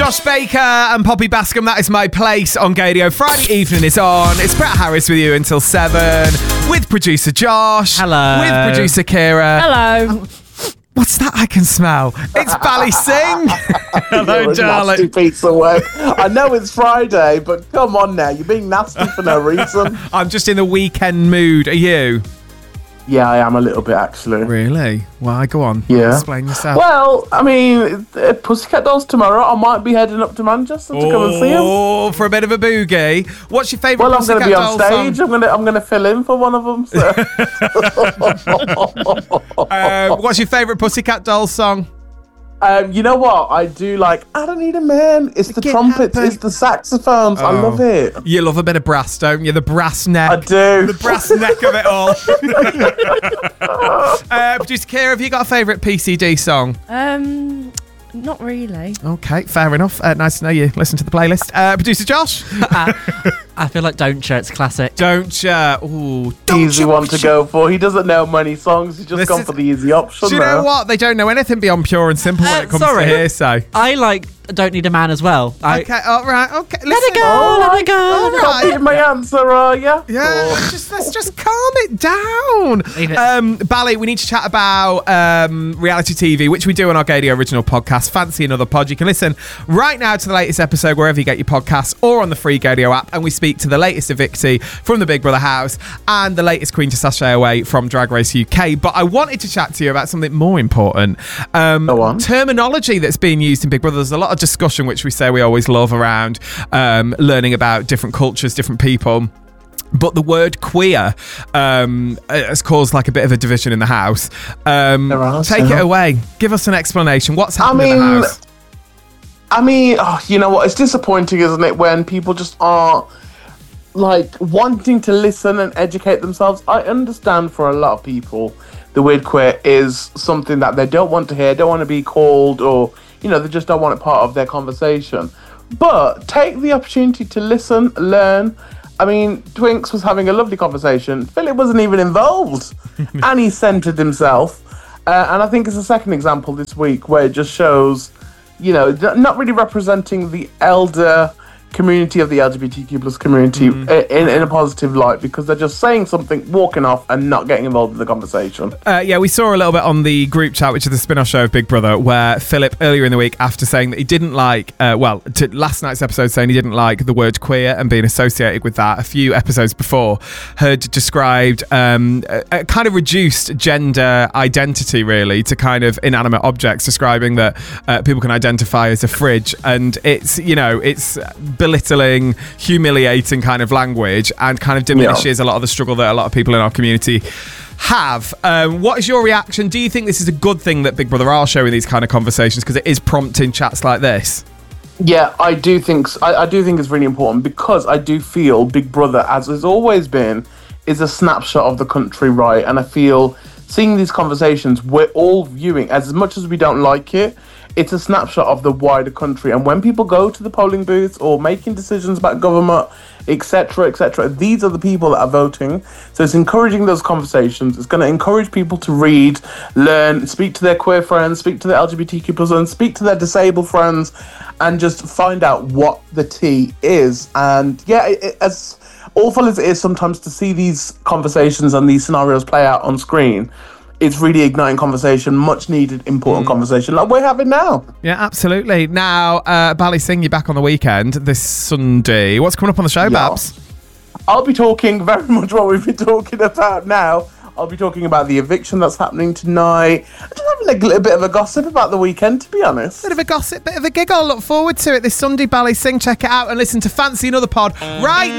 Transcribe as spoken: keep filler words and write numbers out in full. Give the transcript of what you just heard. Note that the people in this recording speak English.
Josh Baker and Poppy Bascom. That is My Place on Gadio. Friday evening is on. It's Brett Harris with you until seven with producer Josh. Hello. With producer Kira. Hello. Oh, what's that I can smell? It's Bally Singh. Hello, darling. Nasty piece of work. I know it's Friday, but come on now. You're being nasty for no reason. I'm just in the weekend mood. Are you? Yeah, I am a little bit, actually. Really? Why? Go on. Yeah. Explain yourself. Well, I mean, uh, Pussycat Dolls tomorrow. I might be heading up to Manchester to come and see them. Oh, for a bit of a boogie. What's your favourite Well, I'm going Pussycat to be on Dolls stage. song? I'm going to I'm going to fill in for one of them. So. uh, what's your favourite Pussycat Dolls song? Um, you know what? I do like, I don't need a man. It's the Get trumpets, happy. it's the saxophones. I Oh. love it. You love a bit of brass, don't you? The brass neck. I do. The brass neck of it all. uh, Producer Kira, have you got a favourite P C D song? Um, not really. Okay, fair enough. Uh, nice to know you listen to the playlist. Uh, Producer Josh? uh, I feel like Don't Cha, it's classic. Don't ya? Ooh, don't Easy ya- one to go for. He doesn't know many songs. He's just This gone is- for the easy option. Do you know there. what? They don't know anything beyond pure and simple when Uh, it comes sorry. to hearsay. I like Don't Need a Man as well. I, Okay, all right, okay. Let it go, All let right. it go. All right. Copy my answer, are ya? Yeah, let's just let's just calm it down. Leave it. Um, Bally, we need to chat about um, reality T V, which we do on our Gadio original podcast, Fancy Another Pod. You can listen right now to the latest episode wherever you get your podcasts or on the free Gadio app, and we speak to the latest evictee from the Big Brother house and the latest Queen to Sashay away from Drag Race U K. But I wanted to chat to you about something more important. Um, Go on. Terminology that's being used in Big Brother. There's a lot of discussion, which we say we always love, around um, learning about different cultures, different people. But the word queer um, has caused like a bit of a division in the house. Um, There has, take it yeah. away. Give us an explanation. What's I happening in the mean, house? I mean, oh, you know what? It's disappointing, isn't it, when people just aren't like wanting to listen and educate themselves. I understand for a lot of people, the word queer is something that they don't want to hear, don't want to be called, or you know, they just don't want it part of their conversation. But take the opportunity to listen, learn. I mean, Twinks was having a lovely conversation. Philip wasn't even involved, and he centered himself. Uh, and I think it's a second example this week where it just shows, you know, not really representing the elder community of the L G B T Q plus community mm. in, in a positive light, because they're just saying something, walking off and not getting involved in the conversation. Uh, yeah, we saw a little bit on the group chat, which is the spin-off show of Big Brother, where Philip earlier in the week, after saying that he didn't like, uh, well, to last night's episode saying he didn't like the word queer and being associated with that, a few episodes before, had described um, a, a kind of reduced gender identity, really, to kind of inanimate objects, describing that uh, people can identify as a fridge, and it's, you know, it's belittling, humiliating kind of language, and kind of diminishes yeah. a lot of the struggle that a lot of people in our community have. Um, what is your reaction? Do you think this is a good thing that Big Brother are showing these kind of conversations, because it is prompting chats like this? Yeah, I do think I, I do think it's really important, because I do feel Big Brother, as it's always been, is a snapshot of the country, right? And I feel seeing these conversations, we're all viewing, as much as we don't like it, it's a snapshot of the wider country. And when people go to the polling booths or making decisions about government, et cetera, et cetera, these are the people that are voting. So it's encouraging those conversations. It's going to encourage people to read, learn, speak to their queer friends, speak to their L G B T Q plus, and speak to their disabled friends, and just find out what the tea is. And yeah, it, it, as awful as it is sometimes to see these conversations and these scenarios play out on screen, it's really igniting conversation, much needed, important mm. conversation like we're having now. Yeah, absolutely. Now, uh, Bally Singh, you're back on the weekend this Sunday. What's coming up on the show, yeah. Babs? I'll be talking very much what we've been talking about now. I'll be talking about the eviction that's happening tonight. I'm just having a little bit of a gossip about the weekend, to be honest. Bit of a gossip, bit of a giggle. Look forward to it this Sunday, Bally Singh. Check it out and listen to Fancy Another Pod right